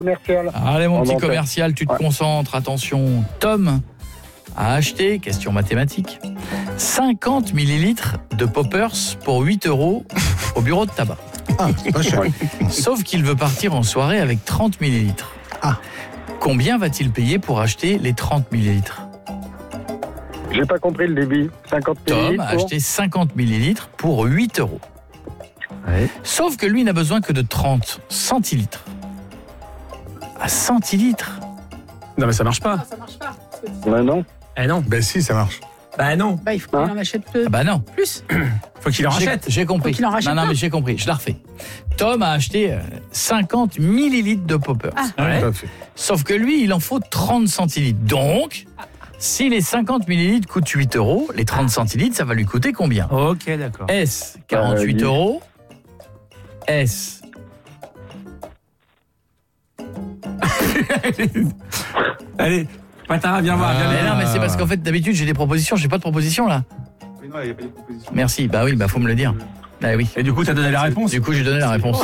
Commercial. Allez, mon petit Inventaire. commercial, tu te concentres. Attention, Tom a acheté, question mathématique, 50 millilitres de poppers pour 8 € au bureau de tabac. Ah, c'est pas cher. Sauf qu'il veut partir en soirée avec 30 millilitres. Ah. Combien va-t-il payer pour acheter les 30 millilitres ? J'ai pas compris le débit. 50 Tom millilitres. a acheté 50 millilitres pour 8 €. Ouais. Sauf que lui n'a besoin que de 30 centilitres. À centilitres ? Non, mais ça marche pas. Ça marche pas. Ouais, non. Eh non. Ben si, ça marche. Bah non. Bah, il faut qu'il en achète Ah bah non. plus. Faut qu'il en rachète. J'ai compris. Faut qu'il en rachète non, un. mais j'ai compris. Je la refais. Tom a acheté 50 millilitres de poppers. Ouais. Tout à fait. Sauf que lui, il en faut 30 centilitres. Donc, si les 50 millilitres coûtent 8 €, les 30 centilitres, ça va lui coûter combien ? Ok, d'accord. Est-ce 48 oui. €? Est-ce Allez, Patara, viens voir. Mais non, mais c'est parce qu'en fait, d'habitude, j'ai des propositions. J'ai pas de propositions, là. Mais non, il n'y a pas de proposition. Merci. Bah oui, bah faut me le dire. Bah oui. Et du coup, t'as donné la réponse. Du coup, j'ai donné la réponse.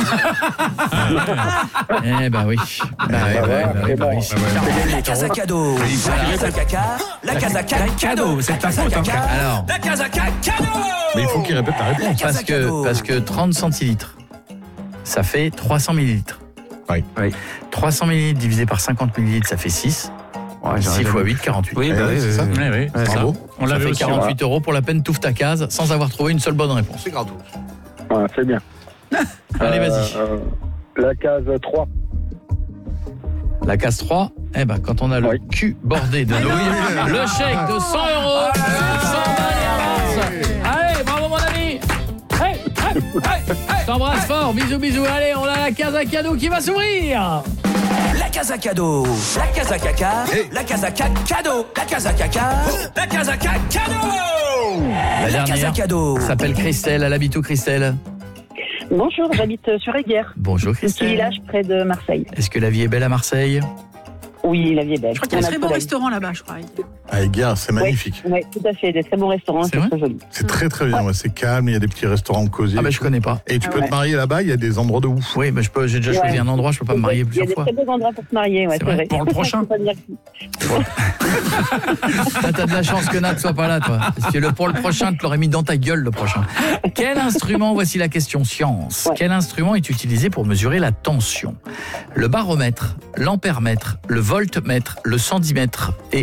Eh bah oui. Bah oui. La Casa Cadeau. La Casa Caca. La Casa Cadeau. C'est ta faute, hein. Alors, La Casa Cadeau. Mais il faut qu'il répète la réponse. parce que 30 centilitres, ça fait 300 millilitres. Oui. Oui. 300 millilitres divisé par 50 millilitres, ça fait 6. Ouais, 6 x 8, 48. Oui, bah oui, c'est ça. oui. Oui, Ouais, Bravo. On ça l'avait fait aussi. 48 € pour la peine, touffe ta case, sans avoir trouvé une seule bonne réponse. C'est gratos. Ouais, c'est bien. Allez, vas-y. La case 3. La case 3, eh ben, quand on a le Oui. cul bordé de nouilles, le chèque de 100 €, 100 balles. Allez, bravo mon ami. Hey, hey, hey, hey. T'embrasse fort, bisous, bisous. Allez, on a la case à cadeau qui va s'ouvrir. La Casa Cadeau. La Casa Caca. La Casa Cadeau. La Casa Caca. La Casa Cadeau. La La Casa dernière Cadeau. s'appelle Christelle, elle habite où Christelle ? Bonjour, j'habite sur Aiguerre, Bonjour un petit Christelle. village près de Marseille. Est-ce que la vie est belle à Marseille ? Oui, la vie est belle. Je crois qu'il y a un très bon restaurant là-bas, je crois. Ah, Aiguerre, c'est magnifique. Oui, tout à fait, des très bons restaurants, C'est c'est vrai très joli. C'est très très bien. Ouais, c'est calme, il y a des petits restaurants cosy. Ah bah je connais pas. Et tu peux Ouais. te marier là-bas, il y a des endroits de ouf. Oui, mais j'ai déjà choisi Ouais. un endroit, je peux pas me marier Il y a plusieurs des fois. très beaux endroits pour se marier, ouais, C'est c'est vrai. vrai. Pour le prochain. Je peux pas dire qui. Ah, t'as de la chance que Nat soit pas là, toi. Parce que pour le prochain, tu l'aurais mis dans ta gueule, le prochain. Quel instrument, voici la question science. Ouais. Quel instrument est utilisé pour mesurer la tension ? Le baromètre, l'ampèremètre, le voltmètre, le centimètre et...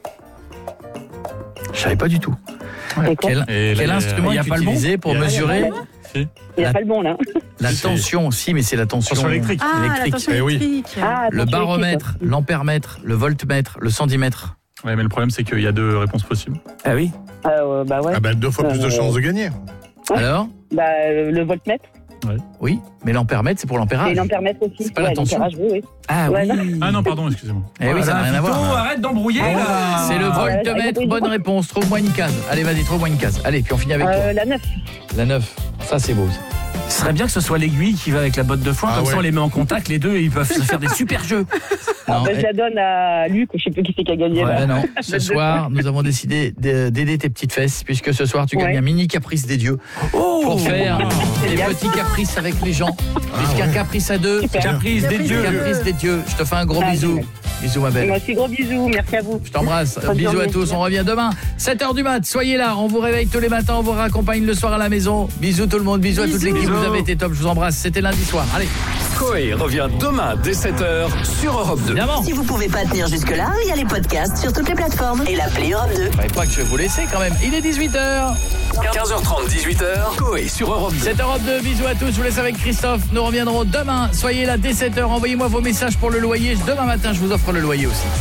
Je savais pas du tout. C'est quoi Quel instrument il y est a pas le bon utilisé pour Il y a- mesurer Il n'y a pas le bon, là. la tension aussi, mais c'est la tension Tension électrique. Ah, la électrique. tension Eh oui. électrique. Ah, Le attention, baromètre, électrique, l'ampèremètre, le voltmètre, le centimètre. Ouais, mais le problème, c'est qu'il y a deux réponses possibles. Ah oui. bah ouais. Ah ben 2 fois plus de chances de gagner. Alors ? Bah, le voltmètre Oui, mais l'ampèremètre, c'est pour l'ampérage. et l'ampèremètre aussi. C'est pas la tension. l'ampérage, oui, oui. Ah Ouais, oui. non. Ah non, pardon, excusez-moi. Eh oui, ça n'a rien à voir. Arrête d'embrouiller là. C'est le voltmètre, ouais, bonne réponse. Trouve-moi une case. Allez, vas-y, trouve-moi une case. Allez, puis on finit avec toi. La 9. La 9. Ça, c'est beau. ça. Ce serait bien que ce soit l'aiguille qui va avec la botte de foin, Ah comme ouais. ça on les met en contact, les deux, et ils peuvent se faire des super jeux. Non, Je la donne à Luc, je sais plus qui c'est qui a gagné. ouais, là. non. Ce soir, nous avons décidé d'aider tes petites fesses, puisque ce soir, tu gagnes Ouais. un mini caprice des dieux pour faire des bien. petits caprices avec les gens. Puisqu'un caprice à deux, Super. Caprice des dieux. caprice des dieux. Je te fais un gros Ah, bisou. génial. Bisous, ma belle. Moi aussi, gros bisous, merci à vous. Je t'embrasse. Bonne Bisous à journée. tous. On revient demain. 7h du mat. Soyez là. On vous réveille tous les matins. On vous raccompagne le soir à la maison. Bisous tout le monde. Bisous à toute l'équipe. Bisous. Vous avez été top. Je vous embrasse. C'était lundi soir. Allez. Coé revient demain dès 7h sur Europe 2. Évidemment. Si vous pouvez pas tenir jusque-là, il y a les podcasts sur toutes les plateformes et l'appli Europe 2. Bah, pas que je vais vous laisser quand même. Il est 18h. 15h30, 18h, Coé sur Europe 2. C'est Europe 2. Bisous à tous. Je vous laisse avec Christophe. Nous reviendrons demain. Soyez là dès 7h. Envoyez-moi vos messages pour le loyer. Demain matin, je vous offre le loyer aussi.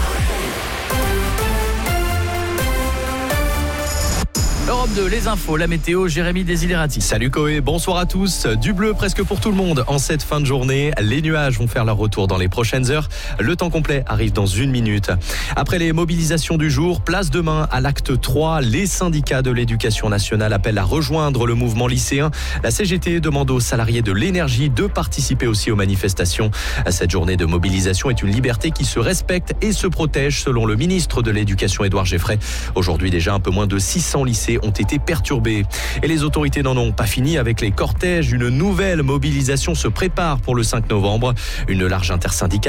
Europe 2, les infos, la météo, Jérémy Desiderati. Salut Coé, bonsoir à tous. Du bleu presque pour tout le monde en cette fin de journée. Les nuages vont faire leur retour dans les prochaines heures. Le temps complet arrive dans 1 minute. Après les mobilisations du jour, place demain à l'acte 3. Les syndicats de l'éducation nationale appellent à rejoindre le mouvement lycéen. La CGT demande aux salariés de l'énergie de participer aussi aux manifestations. Cette journée de mobilisation est une liberté qui se respecte et se protège selon le ministre de l'Éducation Édouard Geffray. Aujourd'hui déjà un peu moins de 600 lycées ont été perturbés. Et les autorités n'en ont pas fini avec les cortèges. Une nouvelle mobilisation se prépare pour le 5 novembre. Une large intersyndicale